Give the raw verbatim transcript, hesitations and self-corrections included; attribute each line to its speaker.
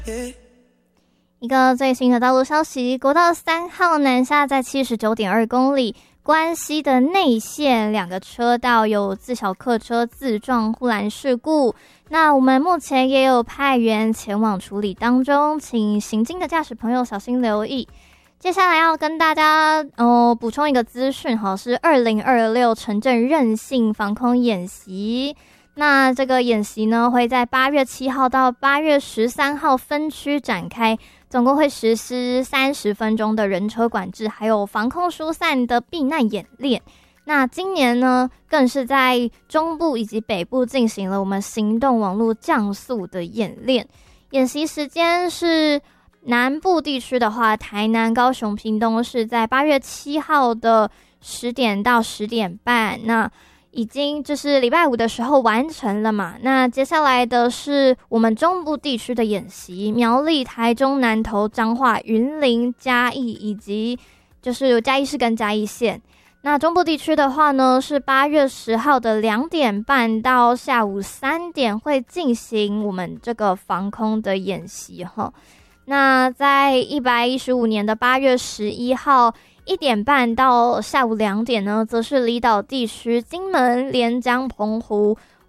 Speaker 1: 一个最新的道路消息，国道三号南下在 七十九点二 公里，关西的内线两个车道有自小客车自撞护栏事故，那我们目前也有派员前往处理当中，请行经的驾驶朋友小心留意。接下来要跟大家呃补充一个资讯哈，是二零二六城镇韧性防空演习。那这个演习呢，会在八月七号到八月十三号分区展开，总共会实施三十分钟的人车管制，还有防空疏散的避难演练。那今年呢，更是在中部以及北部进行了我们行动网络降速的演练。演习时间是南部地区的话，台南、高雄、屏东是在八月七号的十点到十点半。那已经就是礼拜五的时候完成了嘛，那接下来的是我们中部地区的演习，苗栗、台中、南投、彰化、云林、嘉义以及就是嘉义市跟嘉义县。那中部地区的话呢，是八月十号的两点半到下午三点会进行我们这个防空的演习哈。那在一百一十五年的八月十一号一点半到下午两点呢，则是离岛地区金门、连江、澎湖、